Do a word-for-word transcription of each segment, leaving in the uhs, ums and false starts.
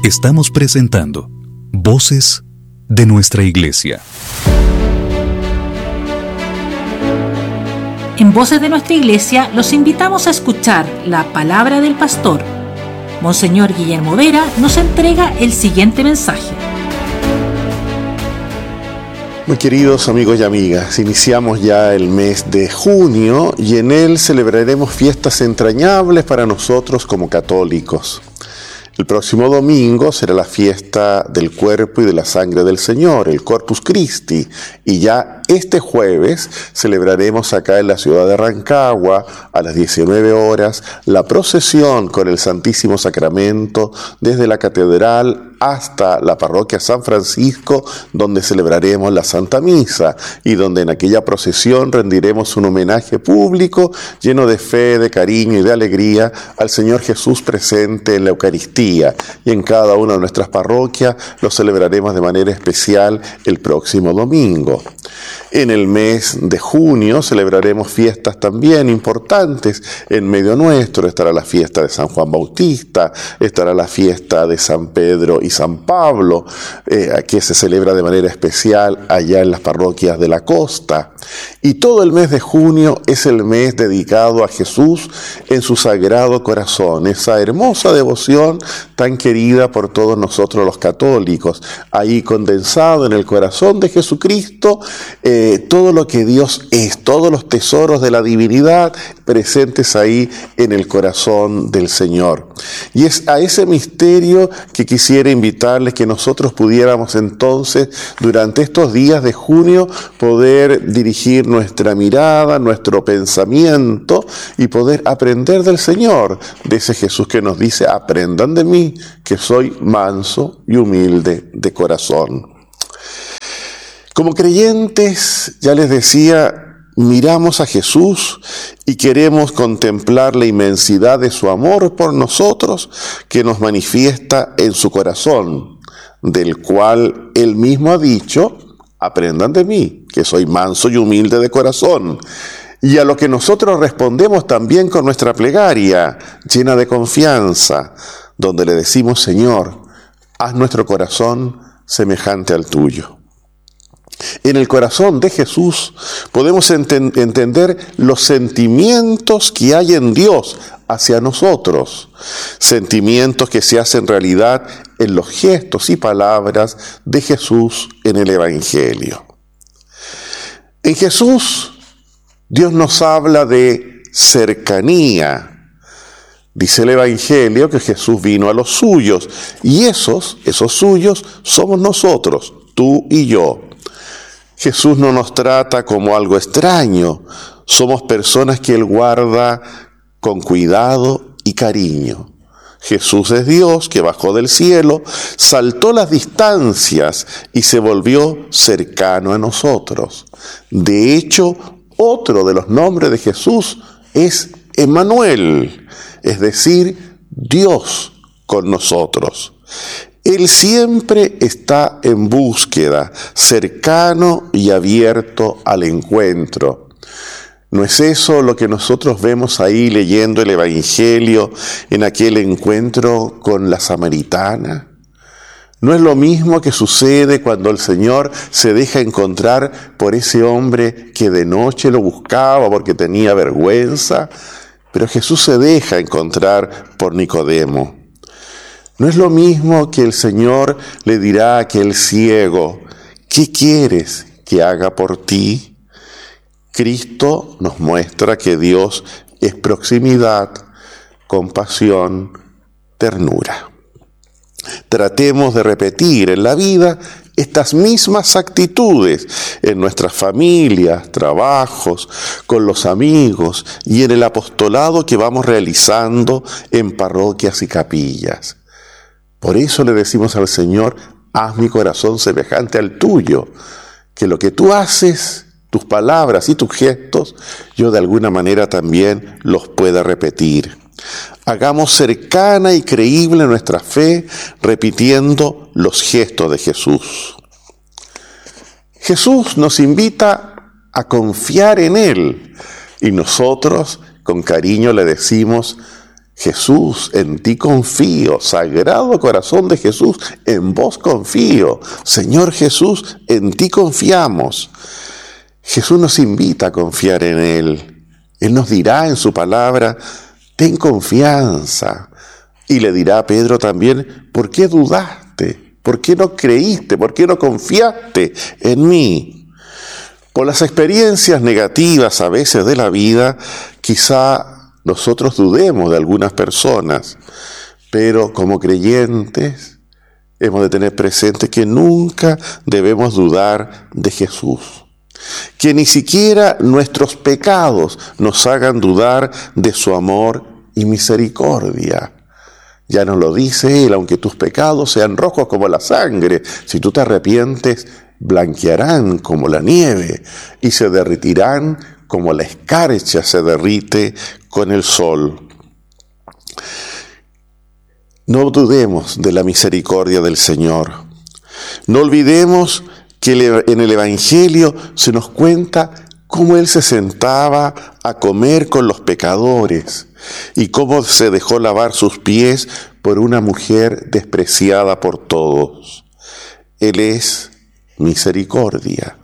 Estamos presentando Voces de nuestra Iglesia. En Voces de nuestra Iglesia los invitamos a escuchar la palabra del pastor. Monseñor Guillermo Vera nos entrega el siguiente mensaje. Muy queridos amigos y amigas, iniciamos ya el mes de junio y en él celebraremos fiestas entrañables para nosotros como católicos. El próximo domingo será la fiesta del cuerpo y de la sangre del Señor, el Corpus Christi, y ya este jueves celebraremos acá en la ciudad de Rancagua a las diecinueve horas la procesión con el Santísimo Sacramento desde la catedral hasta la parroquia San Francisco, donde celebraremos la Santa Misa y donde en aquella procesión rendiremos un homenaje público lleno de fe, de cariño y de alegría al Señor Jesús presente en la Eucaristía. Y en cada una de nuestras parroquias lo celebraremos de manera especial el próximo domingo. En el mes de junio celebraremos fiestas también importantes. En medio nuestro estará la fiesta de San Juan Bautista, estará la fiesta de San Pedro y San Pablo, eh, que se celebra de manera especial allá en las parroquias de la costa. Y todo el mes de junio es el mes dedicado a Jesús en su Sagrado Corazón, esa hermosa devoción tan querida por todos nosotros los católicos. Ahí condensado en el corazón de Jesucristo, eh, todo lo que Dios es, todos los tesoros de la divinidad presentes ahí en el corazón del Señor. Y es a ese misterio que quisiera invitarles que nosotros pudiéramos entonces, durante estos días de junio, poder dirigir nuestra mirada, nuestro pensamiento y poder aprender del Señor, de ese Jesús que nos dice: aprendan de mí, que soy manso y humilde de corazón. Como creyentes, ya les decía, miramos a Jesús y queremos contemplar la inmensidad de su amor por nosotros que nos manifiesta en su corazón, del cual Él mismo ha dicho: aprendan de mí, que soy manso y humilde de corazón. Y a lo que nosotros respondemos también con nuestra plegaria, llena de confianza, donde le decimos: Señor, haz nuestro corazón semejante al tuyo. En el corazón de Jesús podemos enten- entender los sentimientos que hay en Dios hacia nosotros, sentimientos que se hacen realidad en los gestos y palabras de Jesús en el Evangelio. En Jesús, Dios nos habla de cercanía. Dice el Evangelio que Jesús vino a los suyos, y esos, esos suyos, somos nosotros, tú y yo. Jesús no nos trata como algo extraño, somos personas que Él guarda con cuidado y cariño. Jesús es Dios que bajó del cielo, saltó las distancias y se volvió cercano a nosotros. De hecho, otro de los nombres de Jesús es Emmanuel, es decir, Dios con nosotros. Él siempre está en búsqueda, cercano y abierto al encuentro. ¿No es eso lo que nosotros vemos ahí leyendo el Evangelio en aquel encuentro con la samaritana? ¿No es lo mismo que sucede cuando el Señor se deja encontrar por ese hombre que de noche lo buscaba porque tenía vergüenza? Pero Jesús se deja encontrar por Nicodemo. ¿No es lo mismo que el Señor le dirá a aquel ciego: ¿qué quieres que haga por ti? Cristo nos muestra que Dios es proximidad, compasión, ternura. Tratemos de repetir en la vida estas mismas actitudes en nuestras familias, trabajos, con los amigos y en el apostolado que vamos realizando en parroquias y capillas. Por eso le decimos al Señor: haz mi corazón semejante al tuyo, que lo que tú haces, tus palabras y tus gestos, yo de alguna manera también los pueda repetir. Hagamos cercana y creíble nuestra fe repitiendo los gestos de Jesús. Jesús nos invita a confiar en Él y nosotros con cariño le decimos: Jesús, en ti confío. Sagrado corazón de Jesús, en vos confío. Señor Jesús, en ti confiamos. Jesús nos invita a confiar en Él. Él nos dirá en su palabra, ten confianza. Y le dirá a Pedro también, ¿por qué dudaste? ¿Por qué no creíste? ¿Por qué no confiaste en mí? Por las experiencias negativas a veces de la vida, quizá nosotros dudemos de algunas personas, pero como creyentes hemos de tener presente que nunca debemos dudar de Jesús. Que ni siquiera nuestros pecados nos hagan dudar de su amor y misericordia. Ya nos lo dice Él, aunque tus pecados sean rojos como la sangre, si tú te arrepientes, blanquearán como la nieve y se derretirán como la escarcha se derrite con el sol. No dudemos de la misericordia del Señor. No olvidemos que en el Evangelio se nos cuenta cómo Él se sentaba a comer con los pecadores y cómo se dejó lavar sus pies por una mujer despreciada por todos. Él es misericordia.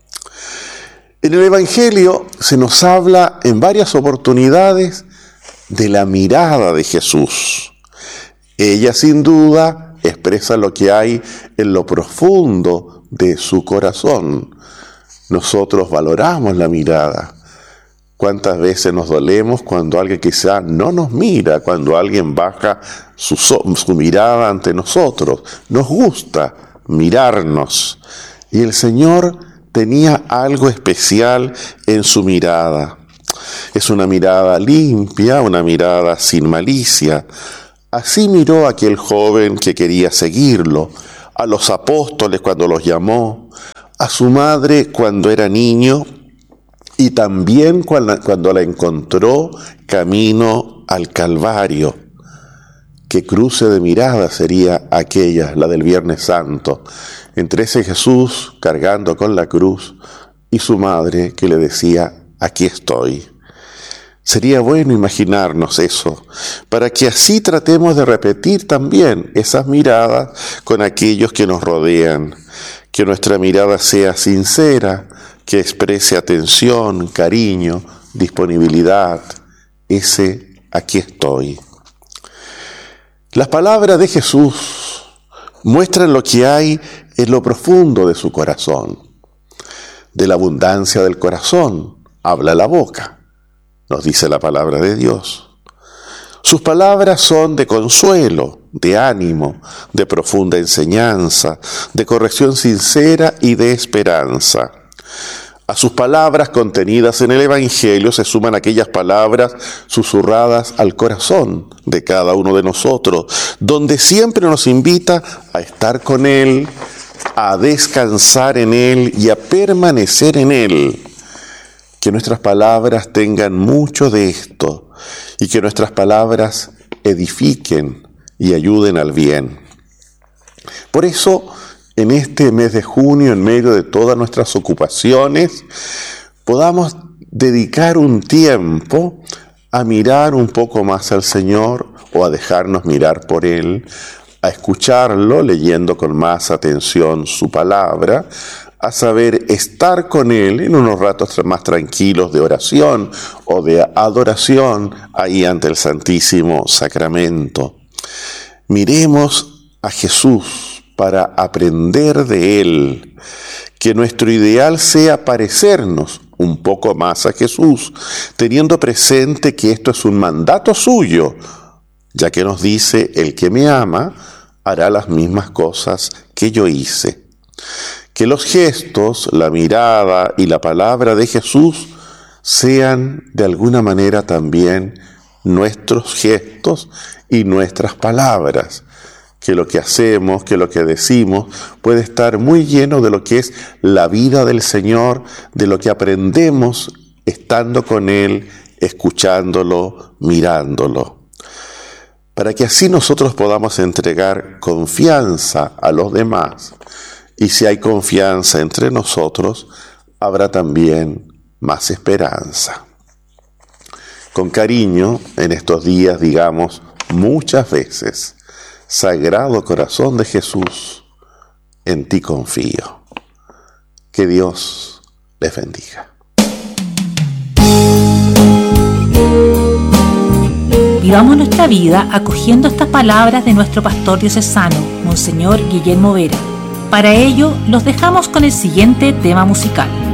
En el Evangelio se nos habla en varias oportunidades de la mirada de Jesús. Ella sin duda expresa lo que hay en lo profundo de su corazón. Nosotros valoramos la mirada. ¿Cuántas veces nos dolemos cuando alguien quizá no nos mira, cuando alguien baja su, su mirada ante nosotros? Nos gusta mirarnos. Y el Señor tenía algo especial en su mirada. Es una mirada limpia, una mirada sin malicia. Así miró a aquel joven que quería seguirlo, a los apóstoles cuando los llamó, a su madre cuando era niño y también cuando la encontró camino al Calvario. Qué cruce de mirada sería aquella, la del Viernes Santo, entre ese Jesús cargando con la cruz y su madre que le decía, aquí estoy. Sería bueno imaginarnos eso, para que así tratemos de repetir también esas miradas con aquellos que nos rodean, que nuestra mirada sea sincera, que exprese atención, cariño, disponibilidad, ese aquí estoy. Las palabras de Jesús muestran lo que hay en lo profundo de su corazón. De la abundancia del corazón habla la boca, nos dice la palabra de Dios. Sus palabras son de consuelo, de ánimo, de profunda enseñanza, de corrección sincera y de esperanza. A sus palabras contenidas en el Evangelio se suman aquellas palabras susurradas al corazón de cada uno de nosotros, donde siempre nos invita a estar con Él, a descansar en Él y a permanecer en Él. Que nuestras palabras tengan mucho de esto y que nuestras palabras edifiquen y ayuden al bien. Por eso, en este mes de junio, en medio de todas nuestras ocupaciones, podamos dedicar un tiempo a mirar un poco más al Señor o a dejarnos mirar por Él, a escucharlo leyendo con más atención su palabra, a saber estar con Él en unos ratos más tranquilos de oración o de adoración ahí ante el Santísimo Sacramento. Miremos a Jesús para aprender de Él, que nuestro ideal sea parecernos un poco más a Jesús, teniendo presente que esto es un mandato suyo, ya que nos dice, el que me ama hará las mismas cosas que yo hice. Que los gestos, la mirada y la palabra de Jesús sean de alguna manera también nuestros gestos y nuestras palabras. Que lo que hacemos, que lo que decimos puede estar muy lleno de lo que es la vida del Señor, de lo que aprendemos estando con Él, escuchándolo, mirándolo. Para que así nosotros podamos entregar confianza a los demás. Y si hay confianza entre nosotros, habrá también más esperanza. Con cariño, en estos días digamos muchas veces: Sagrado Corazón de Jesús, en ti confío. Que Dios les bendiga. Vivamos nuestra vida acogiendo estas palabras de nuestro pastor diocesano, Monseñor Guillermo Vera. Para ello, los dejamos con el siguiente tema musical.